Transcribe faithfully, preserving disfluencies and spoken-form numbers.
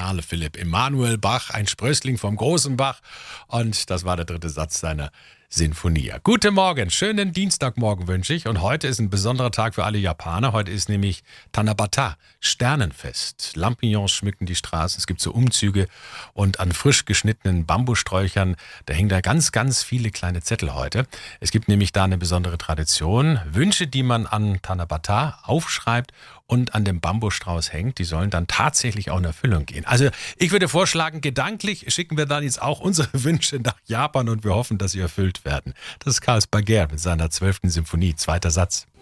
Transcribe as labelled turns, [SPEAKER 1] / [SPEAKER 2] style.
[SPEAKER 1] Karl Philipp Emanuel Bach, ein Sprössling vom großen Bach. Und das war der dritte Satz seiner Sinfonia. Guten Morgen, schönen Dienstagmorgen wünsche ich. Und heute ist ein besonderer Tag für alle Japaner. Heute ist nämlich Tanabata, Sternenfest. Lampions schmücken die Straßen, es gibt so Umzüge und an frisch geschnittenen Bambussträuchern, da hängen da ganz, ganz viele kleine Zettel heute. Es gibt nämlich da eine besondere Tradition. Wünsche, die man an Tanabata aufschreibt und an dem Bambusstrauß hängt, die sollen dann tatsächlich auch in Erfüllung gehen. Also ich würde vorschlagen, gedanklich schicken wir dann jetzt auch unsere Wünsche nach Japan und wir hoffen, dass sie erfüllt werden. Das ist Carl Spager mit seiner zwölften Symphonie, zweiter Satz.